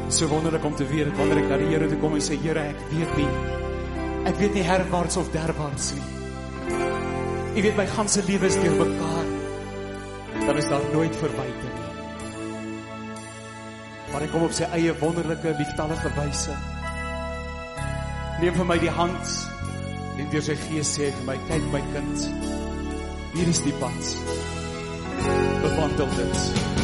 So wonderlik om te weet, wanneer ek na die Here toe kom en sê, Here, ek weet nie herwaarts of derwaarts nie. U weet my ganse lewe is deur mekaar. Dan is daar nooit verwyte nie. Maar ek kom op sy eie wonderlike, lieftallige wyse. Neem vir my die hand en deur sy gees sê vir my, kyk my kind, hier is die pad. Bewandel dit.